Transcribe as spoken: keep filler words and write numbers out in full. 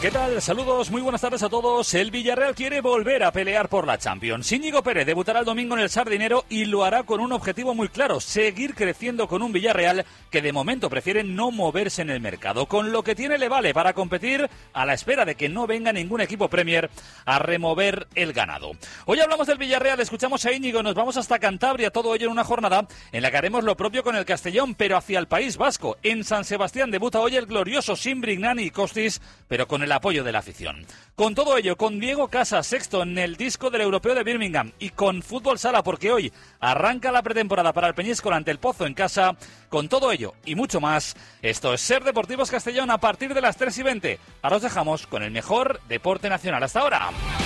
¿Qué tal? Saludos, muy buenas tardes a todos. El Villarreal quiere volver a pelear por la Champions. Íñigo Pérez debutará el domingo en el Sardinero y lo hará con un objetivo muy claro: seguir creciendo con un Villarreal que de momento prefiere no moverse en el mercado. Con lo que tiene le vale para competir a la espera de que no venga ningún equipo Premier a remover el ganado. Hoy hablamos del Villarreal, escuchamos a Íñigo, nos vamos hasta Cantabria, todo ello en una jornada en la que haremos lo propio con el Castellón, pero hacia el País Vasco. En San Sebastián debuta hoy el glorioso sin Brignani y Costis, pero con el apoyo de la afición. Con todo ello, con Diego Casas, sexto en el disco del Europeo de Birmingham, y con fútbol sala, porque hoy arranca la pretemporada para el Peñíscola ante el Pozo en casa. Con todo ello y mucho más, esto es Ser Deportivos Castellón a partir de las tres y veinte. Ahora os dejamos con el mejor deporte nacional hasta ahora.